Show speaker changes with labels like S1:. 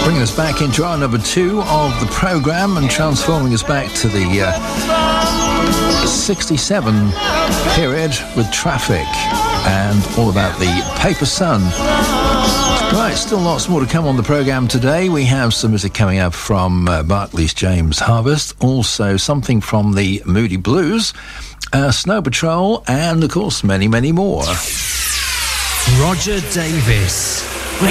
S1: Bringing us back into hour number 2 of the programme and transforming us back to the 67 period with Traffic and all about the Paper Sun. Right, still lots more to come on the programme today. We have some music coming up from Barclay's James Harvest, also something from the Moody Blues, Snow Patrol, and of course many, many more.
S2: Roger Davis.